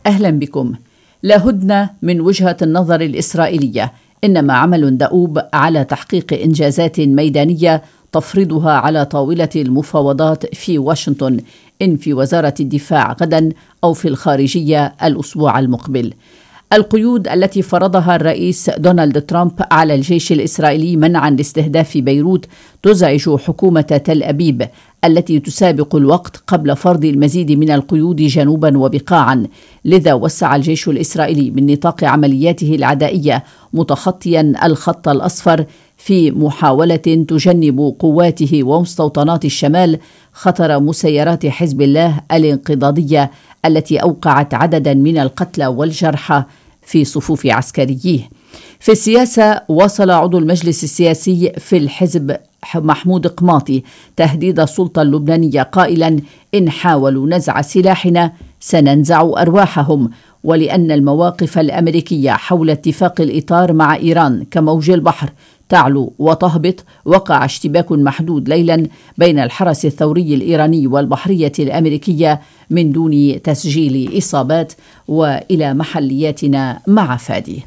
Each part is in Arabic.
أهلا بكم. لا هدنة من وجهة النظر الإسرائيلية، إنما عمل دؤوب على تحقيق إنجازات ميدانية تفرضها على طاولة المفاوضات في واشنطن، إن في وزارة الدفاع غدا أو في الخارجية الأسبوع المقبل. القيود التي فرضها الرئيس دونالد ترامب على الجيش الإسرائيلي منعا لاستهداف بيروت تزعج حكومة تل أبيب التي تسابق الوقت قبل فرض المزيد من القيود جنوبا وبقاعا. لذا وسع الجيش الإسرائيلي من نطاق عملياته العدائية متخطيا الخط الأصفر في محاولة تجنب قواته ومستوطنات الشمال خطر مسيرات حزب الله الانقضاضية التي أوقعت عددا من القتلى والجرحى في صفوف عسكريه. في السياسة، واصل عضو المجلس السياسي في الحزب محمود قماطي تهديد السلطة اللبنانية قائلا: إن حاولوا نزع سلاحنا سننزع أرواحهم. ولأن المواقف الأمريكية حول اتفاق الإطار مع إيران كموج البحر تعلو وتهبط، وقع اشتباك محدود ليلا بين الحرس الثوري الإيراني والبحرية الأمريكية من دون تسجيل إصابات. وإلى محلياتنا مع فادي.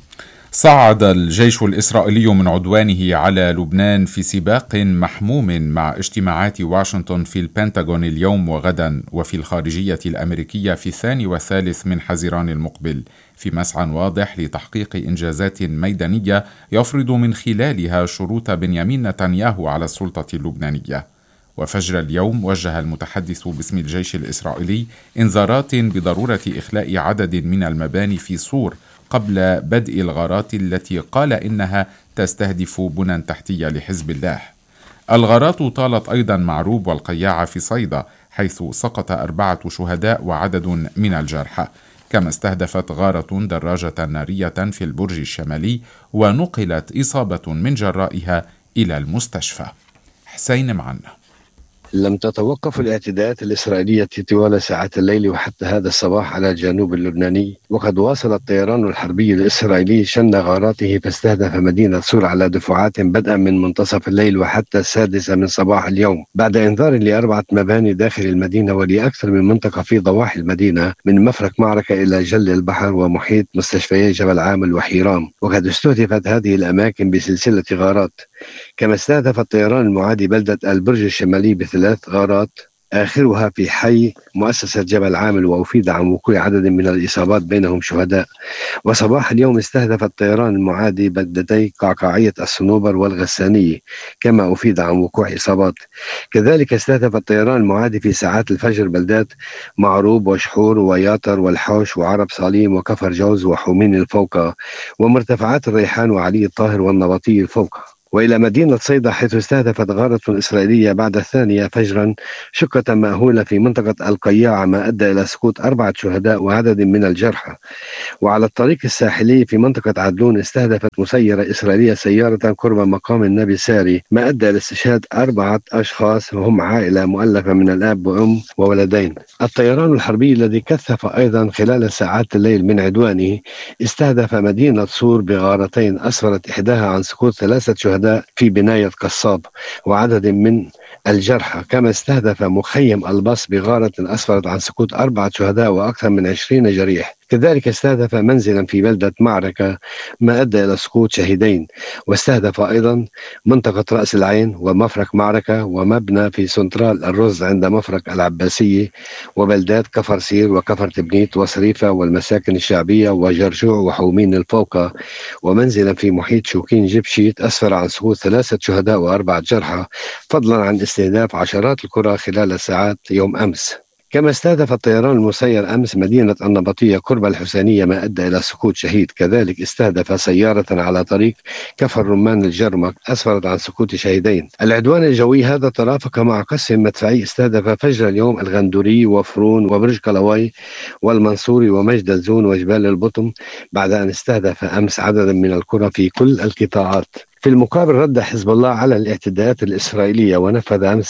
صعد الجيش الإسرائيلي من عدوانه على لبنان في سباق محموم مع اجتماعات واشنطن في البنتاغون اليوم وغدا، وفي الخارجية الأمريكية في الثاني والثالث من حزيران المقبل، في مسعى واضح لتحقيق إنجازات ميدانية يفرض من خلالها شروط بنيامين نتنياهو على السلطة اللبنانية. وفجر اليوم وجه المتحدث باسم الجيش الإسرائيلي إنذارات بضرورة إخلاء عدد من المباني في صور قبل بدء الغارات التي قال إنها تستهدف بنى تحتية لحزب الله. الغارات طالت أيضا معروب والقياعة في صيدا، حيث سقط 4 شهداء وعدد من الجرحى، كما استهدفت غارة دراجة نارية في البرج الشمالي ونقلت إصابة من جرائها إلى المستشفى. حسين معنا. لم تتوقف الاعتداءات الإسرائيلية طوال ساعات الليل وحتى هذا الصباح على الجنوب اللبناني، وقد واصل الطيران الحربي الإسرائيلي شن غاراته فاستهدف مدينة صور على دفعات بدءا من منتصف الليل وحتى 6 من صباح اليوم، بعد إنذار ل4 مباني داخل المدينة ولأكثر من منطقة في ضواحي المدينة من مفرق معركة إلى جل البحر ومحيط مستشفيي جبل عامل وحيرام. وقد استهدفت هذه الأماكن بسلسلة غارات. كما استهدف الطيران المعادي بلدة البرج الشمالي ب3 غارات، آخرها في حي مؤسسة جبل عامل، وأفيد عن وقوع عدد من الإصابات بينهم شهداء. وصباح اليوم استهدف الطيران المعادي بلدتي قعقاعية الصنوبر والغسانية، كما أفيد عن وقوع إصابات. كذلك استهدف الطيران المعادي في ساعات الفجر بلدات معروب وشحور وياطر والحوش وعرب صليم وكفر جوز وحومين الفوقة ومرتفعات الريحان وعلي الطاهر والنبطي الفوقة. وإلى مدينة صيدا، حيث استهدفت غارة إسرائيلية بعد 2 فجرا شقة مأهولة في منطقة القياعة، ما أدى إلى سقوط 4 شهداء وعدد من الجرحى. وعلى الطريق الساحلي في منطقة عدلون استهدفت مسيرة إسرائيلية سيارة قرب مقام النبي ساري، ما أدى إلى استشهاد 4 أشخاص وهم عائلة مؤلفة من الأب وأم وولدين. الطيران الحربي الذي كثف أيضا خلال ساعات الليل من عدوانه استهدف مدينة صور بغارتين أسفرت إحداها عن سقوط 3 شهداء في بناية قصاب وعدد من الجرحى. كما استهدف مخيم البص بغارة أسفرت عن سقوط 4 شهداء وأكثر من 20 جريح. كذلك استهدف منزلا في بلدة معركة، ما أدى إلى سقوط شهيدين. واستهدف أيضا منطقة رأس العين ومفرق معركة ومبنى في سنترال الرز عند مفرق العباسية، وبلدات كفر سير وكفر تبنيت وصريفة والمساكن الشعبية وجرجوع وحومين الفوقة، ومنزلا في محيط شوكين جبشيت أسفر عن سقوط 3 شهداء و4 جرحى، فضلا عن استهداف عشرات القرى خلال ساعات يوم أمس. كما استهدف الطيران المسير أمس مدينة النبطية قرب الحسينية، ما أدى إلى سقوط شهيد. كذلك استهدف سيارة على طريق كفر رمان الجرمك أسفرت عن سقوط شهيدين. العدوان الجوي هذا ترافق مع قصف مدفعي استهدف فجر اليوم الغندوري وفرون وبرج كلاوي والمنصوري ومجد الزون وجبال البطم، بعد أن استهدف أمس عددا من القرى في كل القطاعات. في المقابل رد حزب الله على الاعتداءات الإسرائيلية ونفذ أمس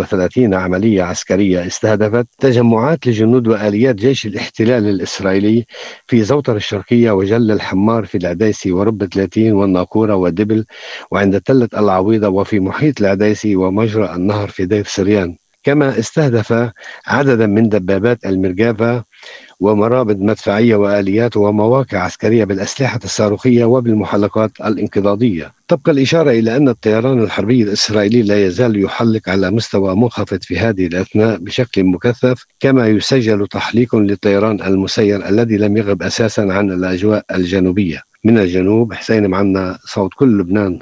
37 عملية عسكرية استهدفت تجمعات لجنود وآليات جيش الاحتلال الإسرائيلي في زوطر الشرقية وجل الحمار في العديسي ورب 30 والناقورة ودبل وعند تلة العويضة وفي محيط العديسي ومجرى النهر في دير سريان. كما استهدف عددا من دبابات المرجافة ومرابط مدفعية وآليات ومواقع عسكرية بالأسلحة الصاروخية وبالمحلقات الانقضاضية. تبقى الإشارة إلى أن الطيران الحربي الإسرائيلي لا يزال يحلق على مستوى منخفض في هذه الأثناء بشكل مكثف، كما يسجل تحليق للطيران المسير الذي لم يغب أساسا عن الأجواء الجنوبية. من الجنوب حسين معنا، صوت كل لبنان.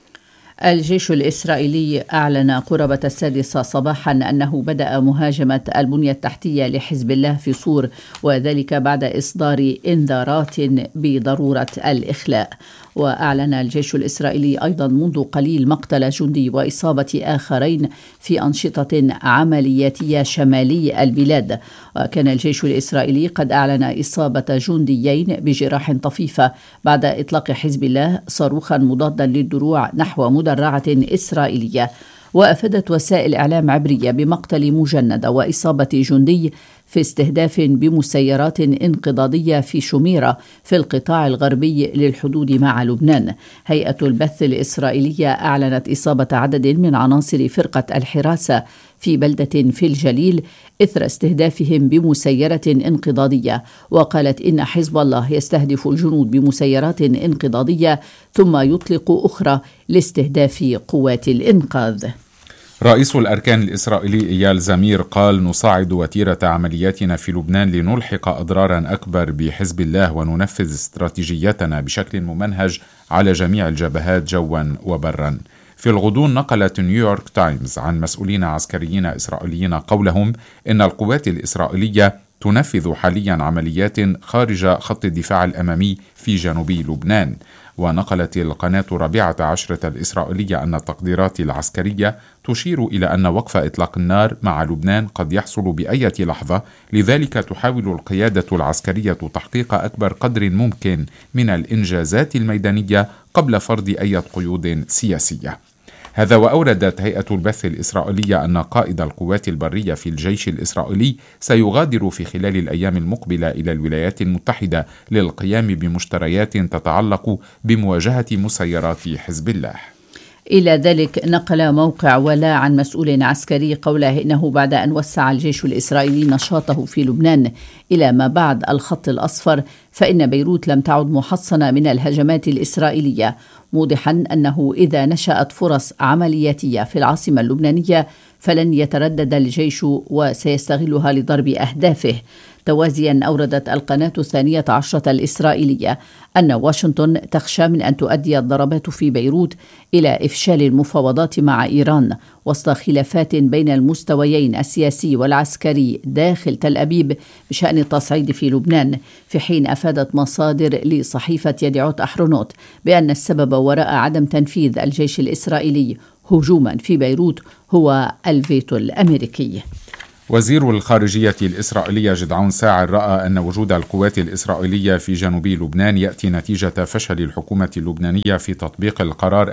الجيش الإسرائيلي أعلن قرابة 6 صباحا أنه بدأ مهاجمة البنية التحتية لحزب الله في صور، وذلك بعد إصدار إنذارات بضرورة الإخلاء. وأعلن الجيش الإسرائيلي أيضا منذ قليل مقتل جندي وإصابة آخرين في أنشطة عملياتية شمالي البلاد. وكان الجيش الإسرائيلي قد أعلن إصابة جنديين بجراح طفيفة بعد إطلاق حزب الله صاروخا مضادا للدروع نحو مدرعة إسرائيلية. وأفادت وسائل إعلام عبرية بمقتل مجند وإصابة جندي في استهداف بمسيرات انقضاضية في شميرة في القطاع الغربي للحدود مع لبنان. هيئة البث الإسرائيلية أعلنت إصابة عدد من عناصر فرقة الحراسة في بلدة في الجليل إثر استهدافهم بمسيرة انقضاضية، وقالت إن حزب الله يستهدف الجنود بمسيرات انقضاضية ثم يطلق أخرى لاستهداف قوات الإنقاذ. رئيس الأركان الإسرائيلي إيال زمير قال: نصعد وتيرة عملياتنا في لبنان لنلحق أضرارا أكبر بحزب الله وننفذ استراتيجيتنا بشكل ممنهج على جميع الجبهات جوا وبرا. في الغضون نقلت نيويورك تايمز عن مسؤولين عسكريين إسرائيليين قولهم إن القوات الإسرائيلية تنفذ حاليا عمليات خارج خط الدفاع الأمامي في جنوب لبنان. ونقلت القناة 14 الإسرائيلية أن التقديرات العسكرية تشير إلى أن وقف إطلاق النار مع لبنان قد يحصل بأي لحظة، لذلك تحاول القيادة العسكرية تحقيق أكبر قدر ممكن من الإنجازات الميدانية قبل فرض أي قيود سياسية. هذا وأوردت هيئة البث الإسرائيلية أن قائد القوات البرية في الجيش الإسرائيلي سيغادر في خلال الأيام المقبلة إلى الولايات المتحدة للقيام بمشتريات تتعلق بمواجهة مسيرات حزب الله. إلى ذلك نقل موقع ولا عن مسؤول عسكري قوله إنه بعد أن وسع الجيش الإسرائيلي نشاطه في لبنان إلى ما بعد الخط الأصفر، فإن بيروت لم تعد محصنة من الهجمات الإسرائيلية، موضحا أنه إذا نشأت فرص عملياتية في العاصمة اللبنانية فلن يتردد الجيش وسيستغلها لضرب أهدافه. توازيا أوردت القناة 12 الإسرائيلية أن واشنطن تخشى من أن تؤدي الضربات في بيروت إلى إفشال المفاوضات مع إيران وسط خلافات بين المستويين السياسي والعسكري داخل تل أبيب بشأن التصعيد في لبنان، في حين أفادت مصادر لصحيفة يدعوت أحرونوت بأن السبب وراء عدم تنفيذ الجيش الإسرائيلي هجوما في بيروت هو الفيتو الأمريكي. وزير الخارجية الإسرائيلية جدعون ساعر رأى أن وجود القوات الإسرائيلية في جنوب لبنان يأتي نتيجة فشل الحكومة اللبنانية في تطبيق القرار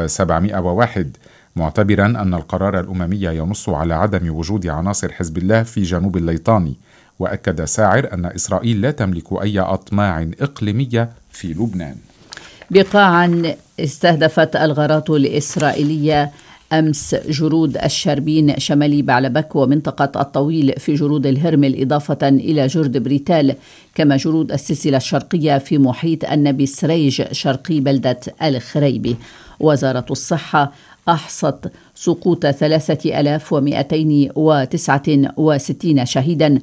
1701، معتبرا أن القرار الأممي ينص على عدم وجود عناصر حزب الله في جنوب الليطاني. وأكد ساعر أن إسرائيل لا تملك أي أطماع إقليمية في لبنان. بقاعا استهدفت الغارات الإسرائيلية أمس جرود الشربين شمالي بعلبك ومنطقة الطويل في جرود الهرمل إضافة إلى جرد بريتال، كما جرود السلسلة الشرقية في محيط النبي سريج شرقي بلدة الخريبي. وزارة الصحة أحصت سقوط 3269 شهيدا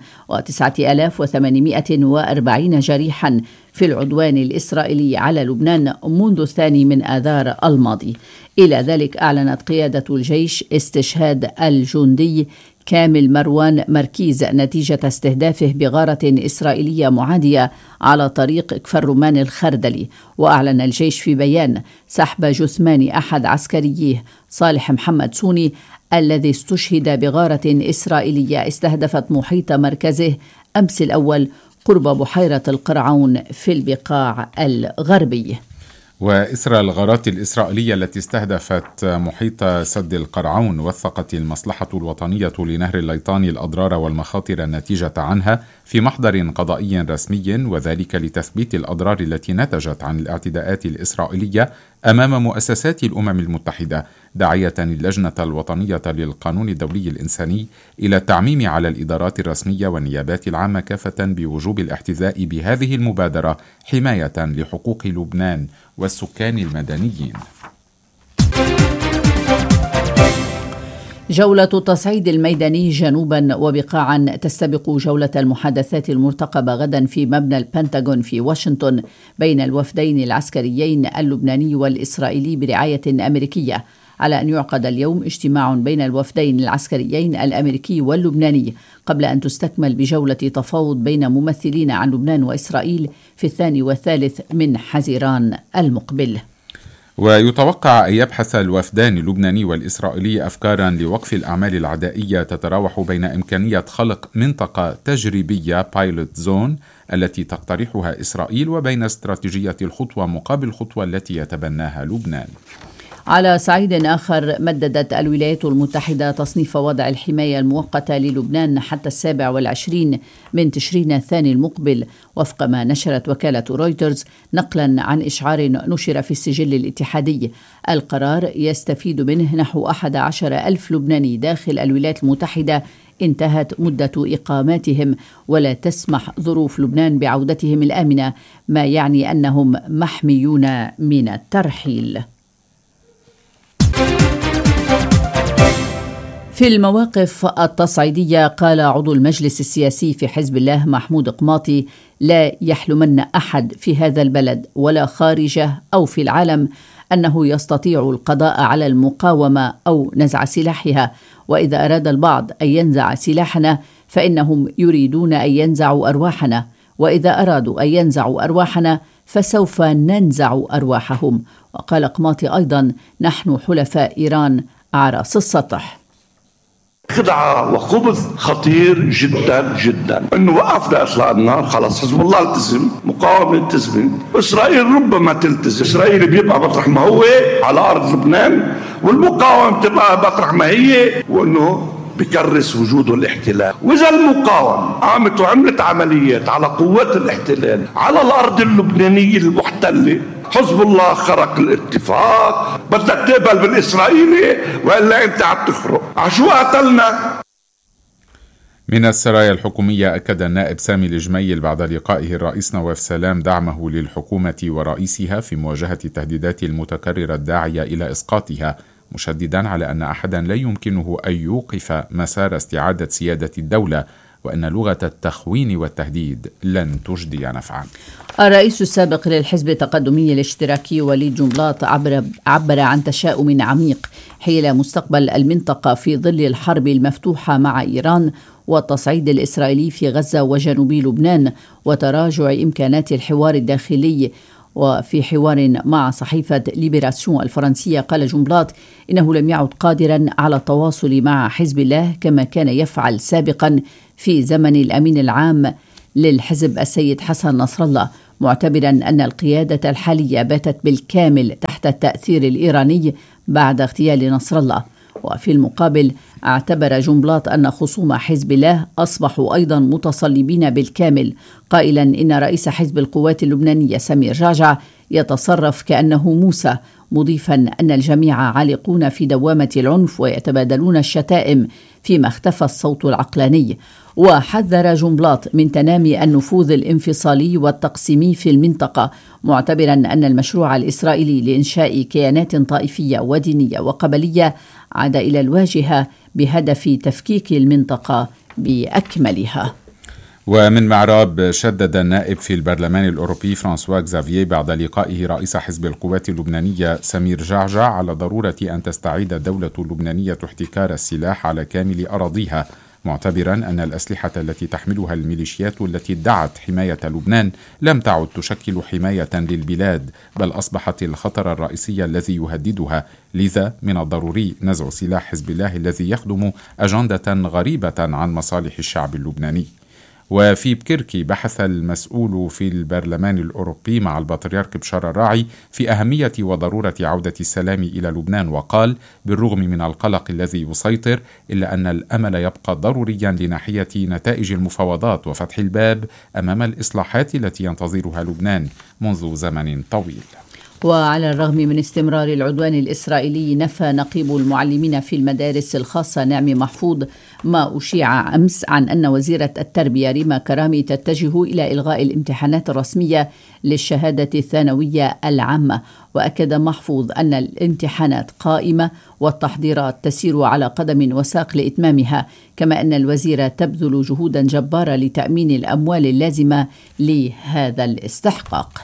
و9840 جريحا في العدوان الإسرائيلي على لبنان منذ 2 آذار الماضي. إلى ذلك أعلنت قيادة الجيش استشهاد الجندي كامل مروان مركيز نتيجة استهدافه بغارة إسرائيلية معادية على طريق كفر رمان الخردلي. وأعلن الجيش في بيان سحب جثمان أحد عسكريه صالح محمد سوني الذي استشهد بغارة إسرائيلية استهدفت محيط مركزه أمس الأول قرب بحيرة القرعون في البقاع الغربي. وإثر الغارات الإسرائيلية التي استهدفت محيط سد القرعون، وثقت المصلحة الوطنية لنهر الليطاني الأضرار والمخاطر الناتجة عنها في محضر قضائي رسمي، وذلك لتثبيت الأضرار التي نتجت عن الاعتداءات الإسرائيلية أمام مؤسسات الأمم المتحدة، داعية اللجنة الوطنية للقانون الدولي الإنساني إلى التعميم على الإدارات الرسمية والنيابات العامة كافة بوجوب الاحتذاء بهذه المبادرة حماية لحقوق لبنان والسكان المدنيين. جولة التصعيد الميداني جنوبا وبقاعا تستبق جولة المحادثات المرتقبة غدا في مبنى البنتاغون في واشنطن بين الوفدين العسكريين اللبناني والإسرائيلي برعاية أمريكية، على أن يعقد اليوم اجتماع بين الوفدين العسكريين الأمريكي واللبناني قبل أن تستكمل بجولة تفاوض بين ممثلين عن لبنان وإسرائيل في 2 و3 من حزيران المقبل. ويتوقع أن يبحث الوفدان اللبناني والإسرائيلي أفكارا لوقف الأعمال العدائية تتراوح بين إمكانية خلق منطقة تجريبية بايلوت زون التي تقترحها إسرائيل وبين استراتيجية الخطوة مقابل خطوة التي يتبناها لبنان. على صعيد آخر، مددت الولايات المتحدة تصنيف وضع الحماية المؤقتة للبنان حتى 27 من تشرين الثاني المقبل، وفق ما نشرت وكالة رويترز نقلا عن إشعار نشر في السجل الاتحادي. القرار يستفيد منه نحو 11,000 لبناني داخل الولايات المتحدة انتهت مدة إقاماتهم، ولا تسمح ظروف لبنان بعودتهم الآمنة، ما يعني أنهم محميون من الترحيل. في المواقف التصعيدية، قال عضو المجلس السياسي في حزب الله محمود قماطي: لا يحلمن أحد في هذا البلد ولا خارجه أو في العالم أنه يستطيع القضاء على المقاومة أو نزع سلاحها، وإذا أراد البعض أن ينزع سلاحنا فإنهم يريدون أن ينزعوا أرواحنا، وإذا أرادوا أن ينزعوا أرواحنا فسوف ننزع أرواحهم. وقال قماطي أيضا: نحن حلفاء إيران على رأس السطح. خدعة وخبث خطير جدا جدا انه وقفنا اطلاق النار، خلص حزب الله التزم، مقاومة التزم، اسرائيل ربما تلتزم، اسرائيل بيبقى مطرح ما هو على ارض لبنان، والمقاومة بتبقى مطرح ما هي، وانه بكرس وجوده الاحتلال. واذا المقاومة قامت وعملت عمليات على قوات الاحتلال على الارض اللبنانية المحتلة، حزب الله خرق الاتفاق، بدك تقبل بالإسرائيلي وإلا أنت عم تخرق. عشو قتلنا؟ من السرايا الحكومية، أكد النائب سامي الجميل بعد لقائه الرئيس نواف سلام دعمه للحكومة ورئيسها في مواجهة التهديدات المتكررة الداعية إلى إسقاطها، مشددا على أن أحدا لا يمكنه أن يوقف مسار استعادة سيادة الدولة، وأن لغة التخوين والتهديد لن تجدي نفعا. الرئيس السابق للحزب التقدمي الاشتراكي وليد جنبلاط عبر عن تشاؤم عميق حيال مستقبل المنطقة في ظل الحرب المفتوحة مع إيران والتصعيد الإسرائيلي في غزة وجنوب لبنان وتراجع إمكانات الحوار الداخلي. وفي حوار مع صحيفة ليبراسيون الفرنسية، قال جنبلاط إنه لم يعد قادرا على التواصل مع حزب الله كما كان يفعل سابقا في زمن الأمين العام للحزب السيد حسن نصر الله، معتبرا أن القيادة الحالية باتت بالكامل تحت التأثير الإيراني بعد اغتيال نصر الله. وفي المقابل، اعتبر جنبلاط أن خصوم حزب الله أصبحوا أيضا متصلبين بالكامل، قائلا إن رئيس حزب القوات اللبنانية سمير جعجع يتصرف كأنه موسى، مضيفا أن الجميع عالقون في دوامة العنف ويتبادلون الشتائم فيما اختفى الصوت العقلاني. وحذر جنبلاط من تنامي النفوذ الانفصالي والتقسيمي في المنطقة، معتبرا أن المشروع الإسرائيلي لإنشاء كيانات طائفية ودينية وقبلية عاد إلى الواجهة بهدف تفكيك المنطقة بأكملها. ومن معراب، شدد النائب في البرلمان الأوروبي فرانسوا كزافييه بعد لقائه رئيس حزب القوات اللبنانية سمير جعجع على ضرورة أن تستعيد الدولة اللبنانية احتكار السلاح على كامل أراضيها، معتبرا أن الأسلحة التي تحملها الميليشيات التي ادعت حماية لبنان لم تعد تشكل حماية للبلاد، بل أصبحت الخطر الرئيسي الذي يهددها، لذا من الضروري نزع سلاح حزب الله الذي يخدم أجندة غريبة عن مصالح الشعب اللبناني. وفي بكركي، بحث المسؤول في البرلمان الأوروبي مع البطريرك بشار الراعي في أهمية وضرورة عودة السلام إلى لبنان، وقال: بالرغم من القلق الذي يسيطر، إلا أن الأمل يبقى ضروريا لناحية نتائج المفاوضات وفتح الباب أمام الإصلاحات التي ينتظرها لبنان منذ زمن طويل. وعلى الرغم من استمرار العدوان الإسرائيلي، نفى نقيب المعلمين في المدارس الخاصة نعمي محفوظ ما أشيع أمس عن أن وزيرة التربية ريما كرامي تتجه إلى إلغاء الامتحانات الرسمية للشهادة الثانوية العامة. وأكد محفوظ أن الامتحانات قائمة والتحضيرات تسير على قدم وساق لإتمامها، كما أن الوزيرة تبذل جهودا جبارة لتأمين الأموال اللازمة لهذا الاستحقاق.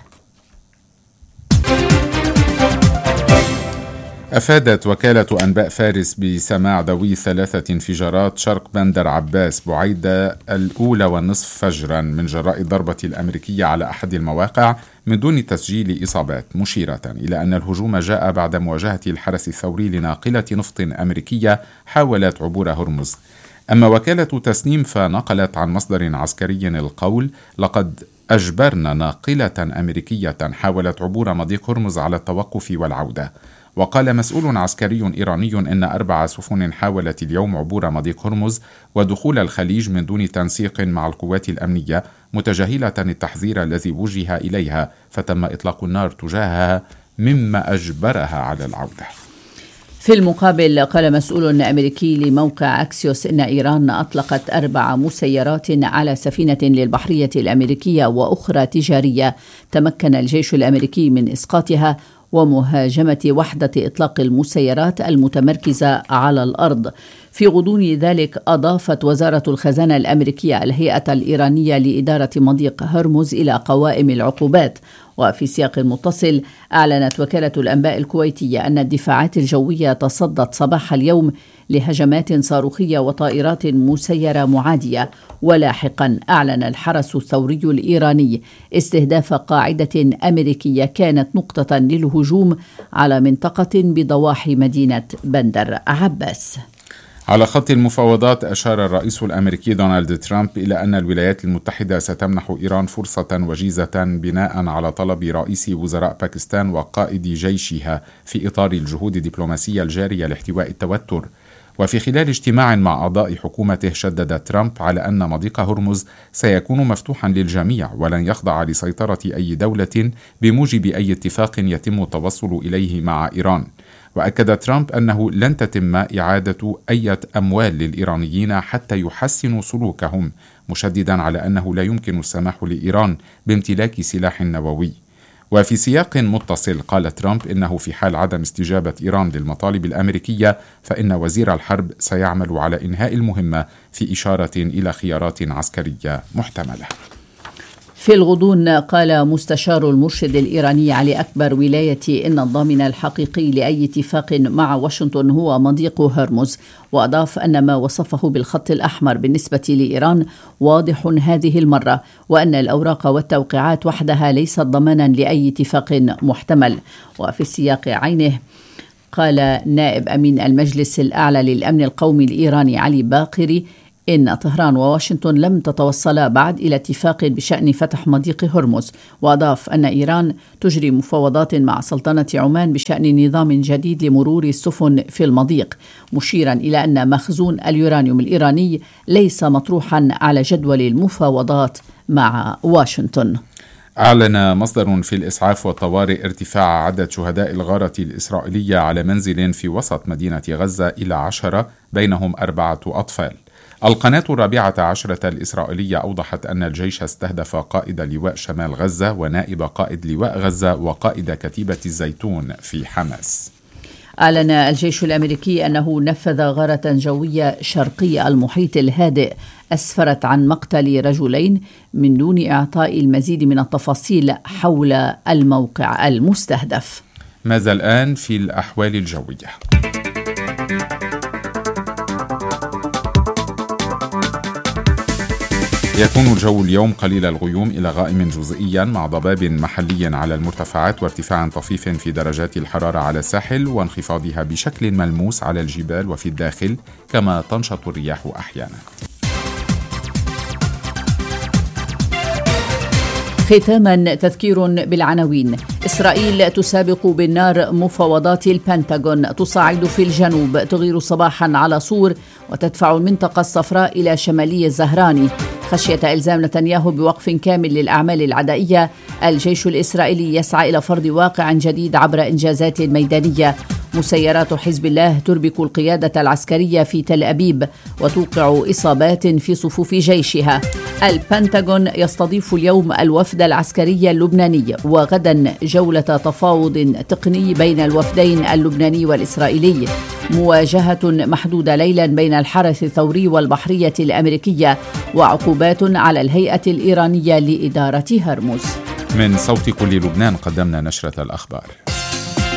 أفادت وكالة أنباء فارس بسماع ذوي 3 انفجارات شرق بندر عباس بعيدة 1:30 فجرا من جراء الضربة الأمريكية على أحد المواقع من دون تسجيل إصابات، مشيرة إلى أن الهجوم جاء بعد مواجهة الحرس الثوري لناقلة نفط أمريكية حاولت عبور هرمز. أما وكالة تسنيم فنقلت عن مصدر عسكري القول: لقد أجبرنا ناقلة أمريكية حاولت عبور مضيق هرمز على التوقف والعودة. وقال مسؤول عسكري إيراني إن 4 سفن حاولت اليوم عبور مضيق هرمز ودخول الخليج من دون تنسيق مع القوات الأمنية، متجاهلة التحذير الذي وجه إليها، فتم إطلاق النار تجاهها مما أجبرها على العودة. في المقابل، قال مسؤول أمريكي لموقع أكسيوس إن إيران أطلقت 4 مسيرات على سفينة للبحرية الأمريكية وأخرى تجارية تمكن الجيش الأمريكي من إسقاطها ومهاجمة وحدة إطلاق المسيرات المتمركزة على الأرض. في غضون ذلك، أضافت وزارة الخزانة الأمريكية الهيئة الإيرانية لإدارة مضيق هرمز إلى قوائم العقوبات. وفي سياق متصل، أعلنت وكالة الأنباء الكويتية أن الدفاعات الجوية تصدت صباح اليوم لهجمات صاروخية وطائرات مسيرة معادية. ولاحقا أعلن الحرس الثوري الإيراني استهداف قاعدة أمريكية كانت نقطة للهجوم على منطقة بضواحي مدينة بندر عباس. على خط المفاوضات، أشار الرئيس الأمريكي دونالد ترامب إلى أن الولايات المتحدة ستمنح إيران فرصة وجيزة بناء على طلب رئيس وزراء باكستان وقائد جيشها في إطار الجهود الدبلوماسية الجارية لاحتواء التوتر. وفي خلال اجتماع مع أعضاء حكومته، شدد ترامب على أن مضيق هرمز سيكون مفتوحا للجميع ولن يخضع لسيطرة أي دولة بموجب أي اتفاق يتم التوصل إليه مع إيران. وأكد ترامب أنه لن تتم إعادة أي أموال للإيرانيين حتى يحسنوا سلوكهم، مشددا على أنه لا يمكن السماح لإيران بامتلاك سلاح نووي. وفي سياق متصل، قال ترامب إنه في حال عدم استجابة إيران للمطالب الأمريكية فإن وزير الحرب سيعمل على إنهاء المهمة، في إشارة إلى خيارات عسكرية محتملة. في الغضون، قال مستشار المرشد الإيراني علي أكبر ولاية إن الضامن الحقيقي لأي اتفاق مع واشنطن هو مضيق هرمز، وأضاف أن ما وصفه بالخط الأحمر بالنسبة لإيران واضح هذه المرة، وأن الأوراق والتوقيعات وحدها ليست ضمانا لأي اتفاق محتمل. وفي السياق عينه، قال نائب أمين المجلس الأعلى للأمن القومي الإيراني علي باقري إن طهران وواشنطن لم تتوصلا بعد إلى اتفاق بشأن فتح مضيق هرمز. وأضاف أن إيران تجري مفاوضات مع سلطنة عمان بشأن نظام جديد لمرور السفن في المضيق، مشيرا إلى أن مخزون اليورانيوم الإيراني ليس مطروحا على جدول المفاوضات مع واشنطن. أعلن مصدر في الإسعاف والطوارئ ارتفاع عدد شهداء الغارة الإسرائيلية على منزل في وسط مدينة غزة إلى 10، بينهم 4 أطفال. القناة 14 الإسرائيلية أوضحت أن الجيش استهدف قائد لواء شمال غزة ونائب قائد لواء غزة وقائد كتيبة الزيتون في حماس. أعلن الجيش الأمريكي أنه نفذ غارة جوية شرقي المحيط الهادئ أسفرت عن مقتل رجلين من دون إعطاء المزيد من التفاصيل حول الموقع المستهدف. ماذا الآن في الأحوال الجوية؟ يكون الجو اليوم قليل الغيوم إلى غائم جزئيا مع ضباب محلي على المرتفعات وارتفاع طفيف في درجات الحرارة على الساحل وانخفاضها بشكل ملموس على الجبال وفي الداخل، كما تنشط الرياح أحيانا. ختاما، تذكير بالعناوين. إسرائيل تسابق بالنار مفاوضات البنتاغون، تصاعد في الجنوب، تغير صباحا على صور وتدفع المنطقة الصفراء إلى شمالي الزهراني. خشية إلزام نتنياهو بوقف كامل للأعمال العدائية، الجيش الإسرائيلي يسعى إلى فرض واقع جديد عبر إنجازات ميدانية. مسيرات حزب الله تربك القيادة العسكرية في تل أبيب وتوقع إصابات في صفوف جيشها. البنتاغون يستضيف اليوم الوفد العسكري اللبناني، وغدا جولة تفاوض تقني بين الوفدين اللبناني والإسرائيلي. مواجهة محدودة ليلا بين الحرس الثوري والبحرية الأمريكية، وعقوبات على الهيئة الإيرانية لإدارة هرمز. من صوت كل لبنان قدمنا نشرة الأخبار.